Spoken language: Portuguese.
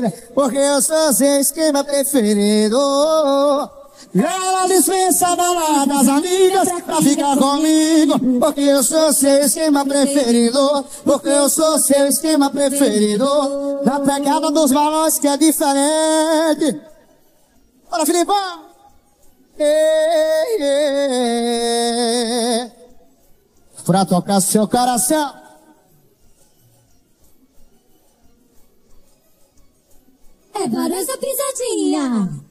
porque eu sou seu esquema preferido. Ela dispensa a balada das amigas pra ficar comigo, porque eu sou seu esquema preferido, porque eu sou seu esquema preferido. Da pegada dos balões que é diferente. Bora, Filipão! Pra tocar seu coração. É Varança Pisadinha.